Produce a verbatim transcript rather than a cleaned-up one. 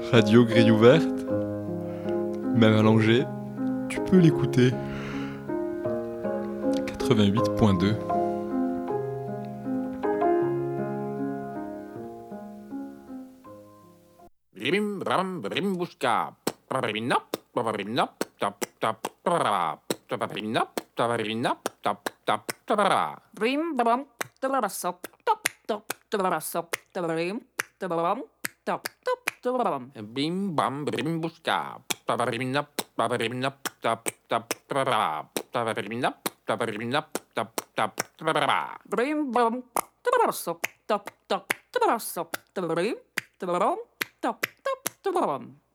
Radio Grille Ouverte, même à Langers, tu peux l'écouter. quatre-vingt-huit point deux. Brim bram brim bouska. Brim-nop, brim-nop, tap tap bra. Brim-nop, brim-nop, tap tap bra. Brim bam tabarasop top top tabarasop tabarim tabaram top top tabaram. Bim bam brim bouska. Brim-nop, brim-nop, tap tap bra. Brim-nop, brim-nop, tap tap bra. Brim bam tabarasop top top tabarasop tabarim tabaram top top tabaram.